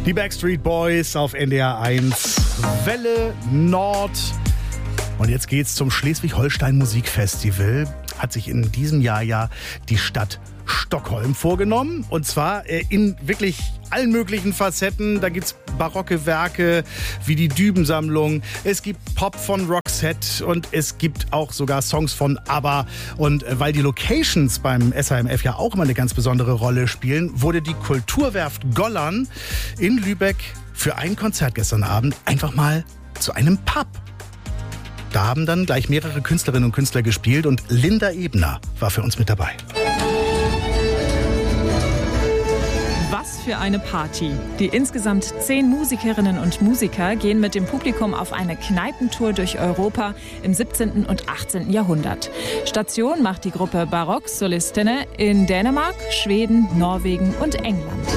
Die Backstreet Boys auf NDR 1, Welle Nord. Und jetzt geht's zum Schleswig-Holstein Musikfestival. Hat sich in diesem Jahr ja die Stadt Stockholm vorgenommen. Und zwar in wirklich allen möglichen Facetten. Da gibt's barocke Werke wie die Dübensammlung. Es gibt Pop von Roxette und es gibt auch sogar Songs von ABBA. Und weil die Locations beim SHMF ja auch immer eine ganz besondere Rolle spielen, wurde die Kulturwerft Gollern in Lübeck für ein Konzert gestern Abend einfach mal zu einem Pub. Da haben dann gleich mehrere Künstlerinnen und Künstler gespielt und Linda Ebner war für uns mit dabei. Was für eine Party. Die insgesamt 10 Musikerinnen und Musiker gehen mit dem Publikum auf eine Kneipentour durch Europa im 17. und 18. Jahrhundert. Station macht die Gruppe Barock Solistene in Dänemark, Schweden, Norwegen und England.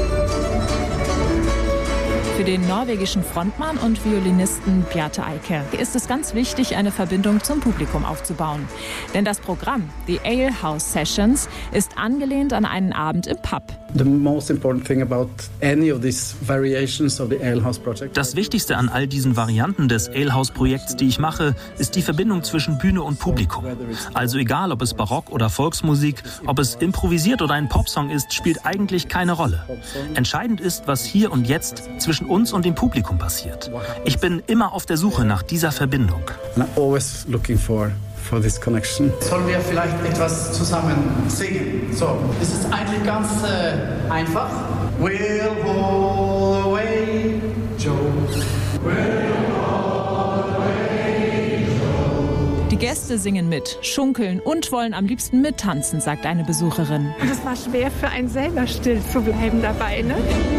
Für den norwegischen Frontmann und Violinisten Bjarte Eike ist es ganz wichtig, eine Verbindung zum Publikum aufzubauen. Denn das Programm, die Ale House Sessions, ist angelehnt an einen Abend im Pub. Das Wichtigste an all diesen Varianten des Ale House Projekts, die ich mache, ist die Verbindung zwischen Bühne und Publikum. Also egal, ob es Barock oder Volksmusik, ob es improvisiert oder ein Popsong ist, spielt eigentlich keine Rolle. Entscheidend ist, was hier und jetzt zwischen uns und dem Publikum passiert. Ich bin immer auf der Suche nach dieser Verbindung. For this connection. Sollen wir vielleicht etwas zusammen singen? So, es ist eigentlich ganz einfach. We'll go away, Joe. We'll go away, Joe. Die Gäste singen mit, schunkeln und wollen am liebsten mittanzen, sagt eine Besucherin. Und es war schwer für einen selber still zu bleiben dabei, ne?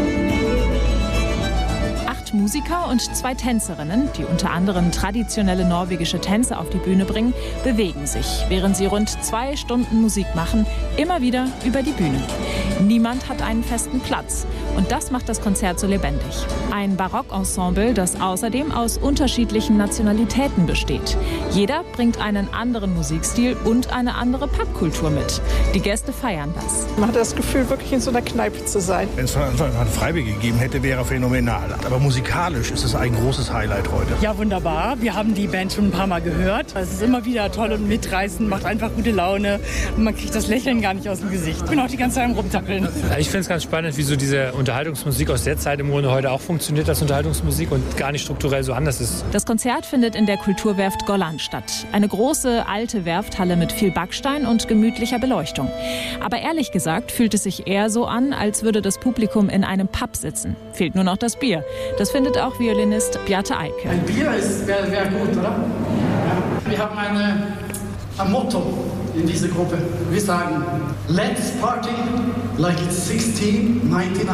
Musiker und 2 Tänzerinnen, die unter anderem traditionelle norwegische Tänze auf die Bühne bringen, bewegen sich, während sie rund 2 Stunden Musik machen, immer wieder über die Bühne. Niemand hat einen festen Platz und das macht das Konzert so lebendig. Ein Barockensemble, das außerdem aus unterschiedlichen Nationalitäten besteht. Jeder bringt einen anderen Musikstil und eine andere Popkultur mit. Die Gäste feiern das. Man hat das Gefühl, wirklich in so einer Kneipe zu sein. Wenn es von Anfang an Freiwillige gegeben hätte, wäre phänomenal. Aber musikalisch ist es ein großes Highlight heute. Ja, wunderbar. Wir haben die Band schon ein paar Mal gehört. Es ist immer wieder toll und mitreißend, macht einfach gute Laune. Und man kriegt das Lächeln gar nicht aus dem Gesicht. Ich bin auch die ganze Zeit am Rumzappeln. Ich finde es ganz spannend, wie so diese Unterhaltungsmusik aus der Zeit im Grunde heute auch funktioniert als Unterhaltungsmusik und gar nicht strukturell so anders ist. Das Konzert findet in der Kulturwerft Gollern statt. Eine große, alte Werfthalle mit viel Backstein und gemütlicher Beleuchtung. Aber ehrlich gesagt fühlt es sich eher so an, als würde das Publikum in einem Pub sitzen. Fehlt nur noch das Bier. Das findet auch Violinist Bjarte Eike. Ein Bier wäre gut, oder? Ja. Wir haben ein Motto in dieser Gruppe. Wir sagen, let's party like it's 1699.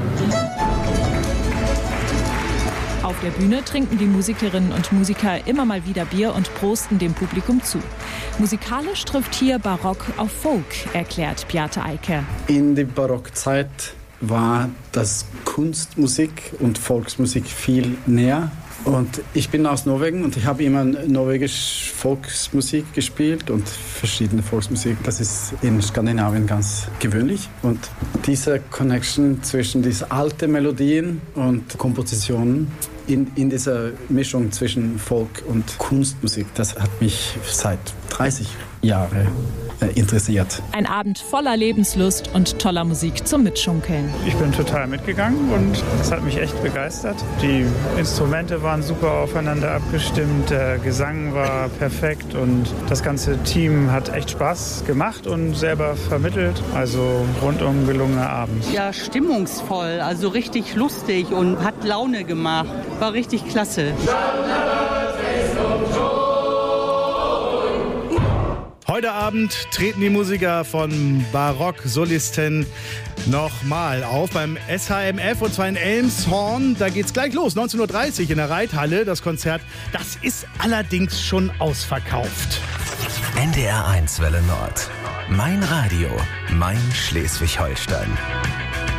Auf der Bühne trinken die Musikerinnen und Musiker immer mal wieder Bier und prosten dem Publikum zu. Musikalisch trifft hier Barock auf Folk, erklärt Bjarte Eike. In der Barockzeit war das Kunstmusik und Volksmusik viel näher. Und ich bin aus Norwegen und ich habe immer norwegisch Volksmusik gespielt und verschiedene Volksmusik. Das ist in Skandinavien ganz gewöhnlich. Und diese Connection zwischen diesen alten Melodien und Kompositionen in dieser Mischung zwischen Folk und Kunstmusik, das hat mich seit 30 Jahren interessiert. Ein Abend voller Lebenslust und toller Musik zum Mitschunkeln. Ich bin total mitgegangen und es hat mich echt begeistert. Die Instrumente waren super aufeinander abgestimmt, der Gesang war perfekt und das ganze Team hat echt Spaß gemacht und selber vermittelt. Also rundum gelungener Abend. Ja, stimmungsvoll, also richtig lustig und hat Laune gemacht. War richtig klasse. Heute Abend treten die Musiker von Barock Solisten nochmal auf beim SHMF und zwar in Elmshorn. Da geht's gleich los, 19:30 Uhr in der Reithalle. Das Konzert, das ist allerdings schon ausverkauft. NDR 1 Welle Nord. Mein Radio, mein Schleswig-Holstein.